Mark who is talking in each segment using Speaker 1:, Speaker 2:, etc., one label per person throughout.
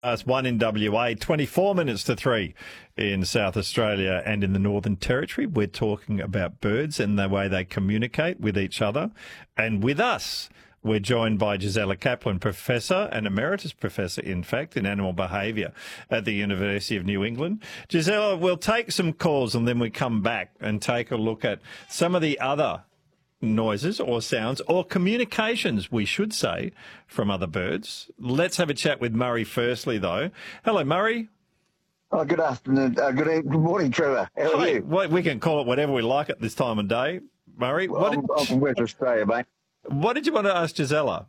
Speaker 1: It's 1 in WA, 24 minutes to 3 in South Australia and in the Northern Territory. We're talking about birds and the way they communicate with each other. And with us, we're joined by Gisela Kaplan, Professor and Emeritus Professor, in fact, in animal behaviour at the University of New England. Gisela, we'll take some calls and then we come back and take a look at some of the other noises or sounds or communications, we should say, from other birds. Let's have a chat with Murray firstly, though. Hello, Murray.
Speaker 2: Oh, good afternoon. Good morning, Trevor. How are you?
Speaker 1: Well, we can call it whatever we like at this time of day. Murray,
Speaker 2: Well, I'm from West Australia, mate.
Speaker 1: what did you want to ask Gisela?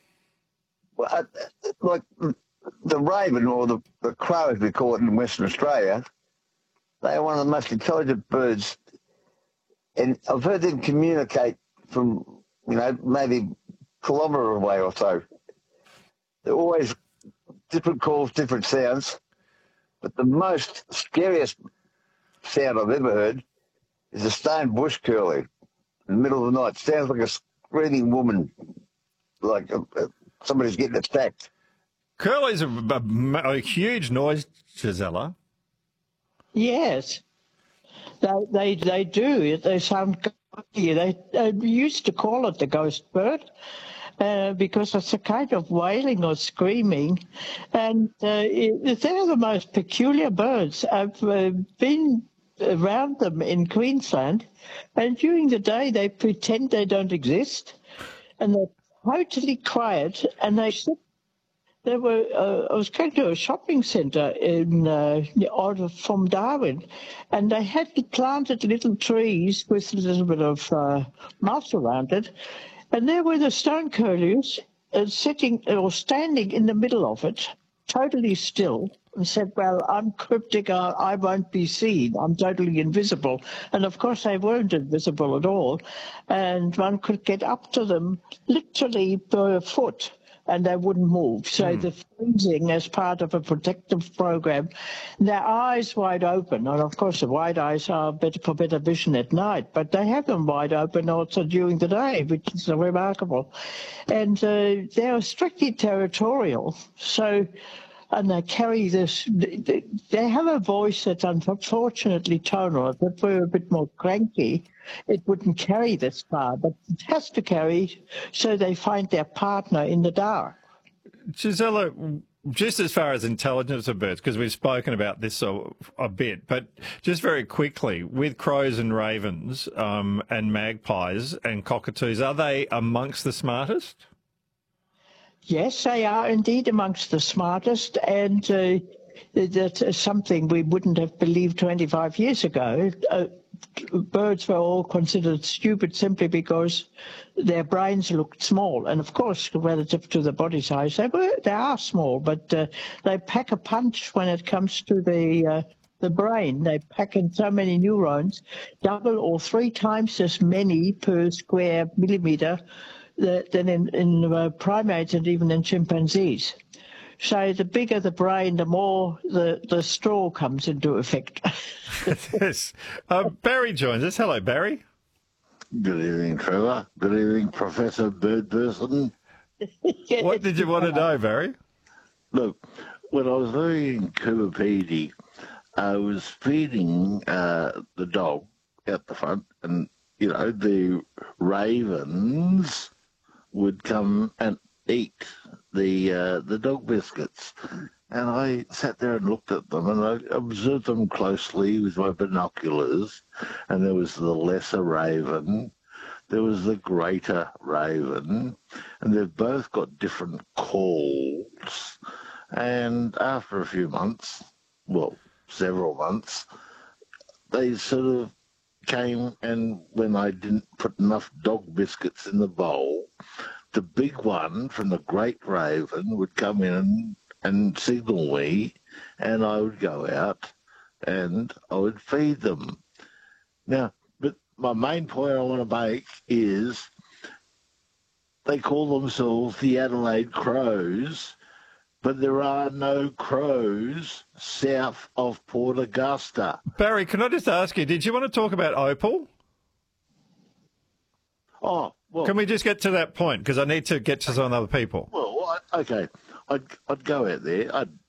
Speaker 2: Well, like the raven or the crow, as we call it in Western Australia, they are one of the most intelligent birds. And I've heard them communicate from, maybe a kilometre away or so. They're always different calls, different sounds. But the most scariest sound I've ever heard is a stone bush curlew in the middle of the night. Sounds like a screaming woman, like somebody's getting attacked.
Speaker 1: Curlew's a huge noise, Gisela.
Speaker 3: Yes, they do. They sound ghostly. They used to call it the ghost bird because it's a kind of wailing or screaming, and they're the most peculiar birds. I've been around them in Queensland, and during the day they pretend they don't exist, and they're totally quiet, and they sit. I was going to a shopping centre from Darwin, and they had planted little trees with a little bit of moss around it, and there were the stone curlews sitting or standing in the middle of it, totally still, and said, well, I'm cryptic, I won't be seen, I'm totally invisible. And of course they weren't invisible at all, and one could get up to them literally per foot, and they wouldn't move. So the freezing as part of a protective program, their eyes wide open, and of course the wide eyes are better for better vision at night, but they have them wide open also during the day, which is remarkable. And they are strictly territorial, so, and they carry this, they have a voice that's unfortunately tonal. If it were a bit more cranky, it wouldn't carry this far, but it has to carry so they find their partner in the dark.
Speaker 1: Gisela, just as far as intelligence of birds, because we've spoken about this a bit, but just very quickly, with crows and ravens and magpies and cockatoos, are they amongst the smartest?
Speaker 3: Yes, they are indeed amongst the smartest, and that's something we wouldn't have believed 25 years ago. Birds were all considered stupid simply because their brains looked small, and of course, relative to the body size, they are small, but they pack a punch when it comes to the brain. They pack in so many neurons, double or 3 times as many per square millimetre than in primates and even in chimpanzees. So the bigger the brain, the more the straw comes into effect.
Speaker 1: Yes. Barry joins us. Hello, Barry.
Speaker 2: Good evening, Trevor. Good evening, Professor Birdperson.
Speaker 1: What did you want to know, Barry?
Speaker 2: Look, when I was living in Cooperpedy, I was feeding the dog out the front, and, the ravens would come and eat the dog biscuits. And I sat there and looked at them, and I observed them closely with my binoculars. And there was the lesser raven, there was the greater raven, and they've both got different calls. And after a few months, well, several months, they sort of came, and when I didn't put enough dog biscuits in the bowl, the big one from the great raven would come in and signal me, and I would go out and I would feed them. Now, but my main point I want to make is they call themselves the Adelaide Crows, but there are no crows south of Port Augusta.
Speaker 1: Barry, can I just ask you, did you want to talk about Opal?
Speaker 2: Oh, well.
Speaker 1: Can we just get to that point? Because I need to get to some other people.
Speaker 2: Well, okay. I'd go out there. I'd